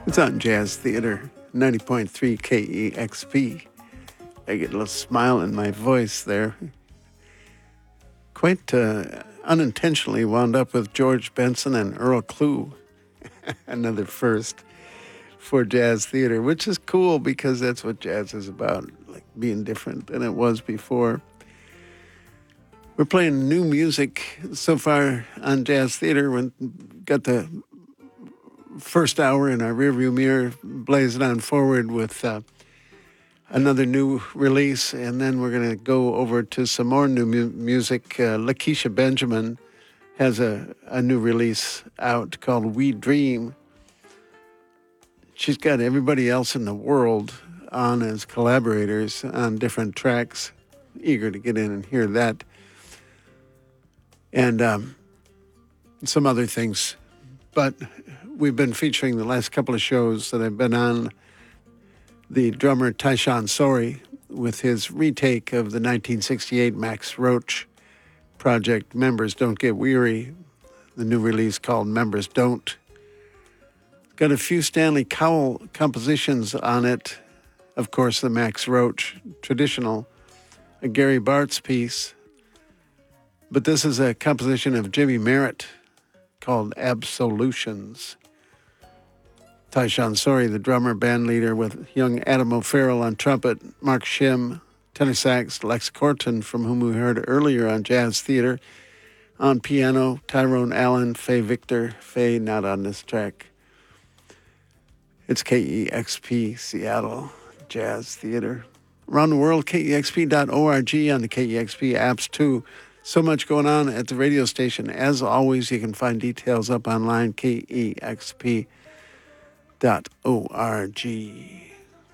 It's on Jazz Theater, 90.3 KEXP. I get a little smile in my voice there. Quite unintentionally wound up with George Benson and Earl Klugh. Another first for Jazz Theater, which is cool because that's what jazz is about, like being different than it was before. We're playing new music so far on Jazz Theater. We got the first hour in our rearview mirror, blazing on forward with another new release, and then we're going to go over to some more new music. Lakeisha Benjamin has a new release out called We Dream. She's got everybody else in the world on as collaborators on different tracks. Eager to get in and hear that. And some other things. But we've been featuring the last couple of shows that I've been on the drummer Tyshawn Sorey with his retake of the 1968 Max Roach project, Members Don't Get Weary, the new release called Members Don't. Got a few Stanley Cowell compositions on it. Of course, the Max Roach traditional, a Gary Bartz piece. But this is a composition of Jimmy Merritt called Absolutions. Tyshawn Sorey, the drummer, band leader, with young Adam O'Farrell on trumpet, Mark Shim, tenor sax, Lex Corton, from whom we heard earlier on Jazz Theater, on piano, Tyrone Allen, Faye Victor, Faye not on this track. It's KEXP, Seattle, Jazz Theater. Around the world, KEXP.org, on the KEXP apps too. So much going on at the radio station. As always, you can find details up online, KEXP.org.